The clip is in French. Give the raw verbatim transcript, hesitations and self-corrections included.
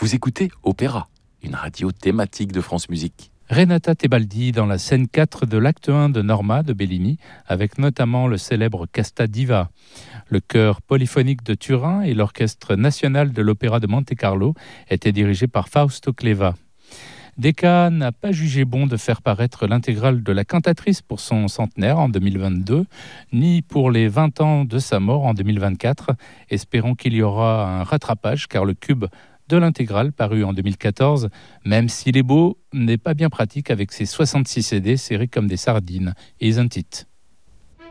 Vous écoutez Opéra, une radio thématique de France Musique. Renata Tebaldi dans la scène quatre de l'acte un de Norma de Bellini, avec notamment le célèbre Casta Diva. Le chœur polyphonique de Turin et l'orchestre national de l'Opéra de Monte-Carlo étaient dirigés par Fausto Cleva. Decca n'a pas jugé bon de faire paraître l'intégrale de la cantatrice pour son centenaire en deux mille vingt-deux, ni pour les vingt ans de sa mort en deux mille vingt-quatre. Espérons qu'il y aura un rattrapage, car le cube de l'intégrale paru en deux mille quatorze, même s'il est beau, n'est pas bien pratique avec ses soixante-six C D serrés comme des sardines. Isn't it?